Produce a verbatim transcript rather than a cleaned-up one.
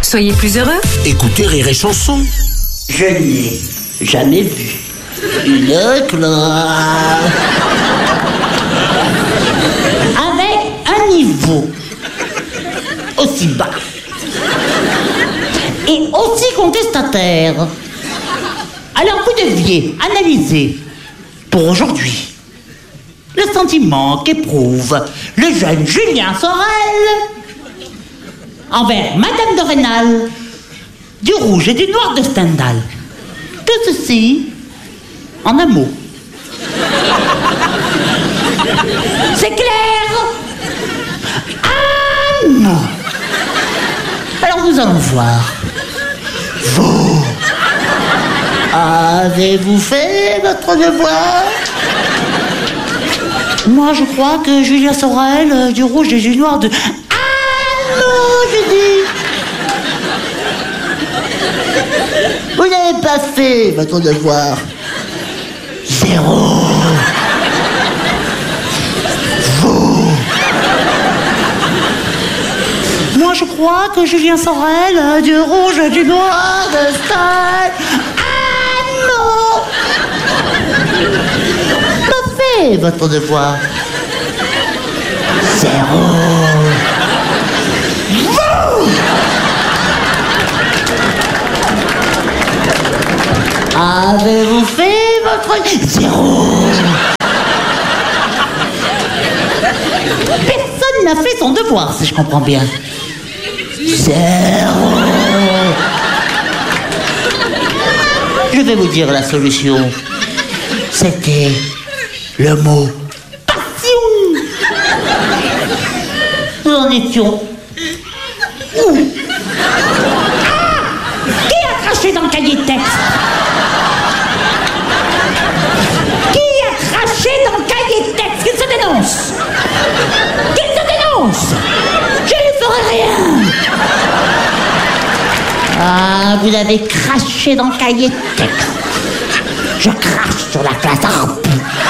Soyez plus heureux. Écoutez Rire et Chanson. Je n'ai jamais vu une classe avec un niveau aussi bas et aussi contestataire. Alors vous deviez analyser pour aujourd'hui le sentiment qu'éprouve le jeune Julien Sorel envers Madame de Rênal, du rouge et du noir de Stendhal. Tout ceci en un mot. C'est clair? Ah non. Alors nous allons voir. Vous, avez-vous fait votre devoir? Moi, je crois que Julien Sorel, euh, du rouge et du noir de... Ah non, je dis... Vous n'avez pas fait votre devoir. Zéro. Vous. Moi, je crois que Julien Sorel, euh, du rouge et du noir de Stendhal... Ah non. Votre devoir. Zéro. Vous. Avez-vous fait votre... Zéro. Personne n'a fait son devoir, si je comprends bien. Zéro. Je vais vous dire la solution. C'était... le mot passion. Nous en étions où? Ah! Qui a craché dans le cahier de texte? Qui a craché dans le cahier de texte? Qu'il se dénonce. Qu'il se dénonce. Je ne ferai rien. Ah, vous avez craché dans le cahier de texte. Je crache sur la classe.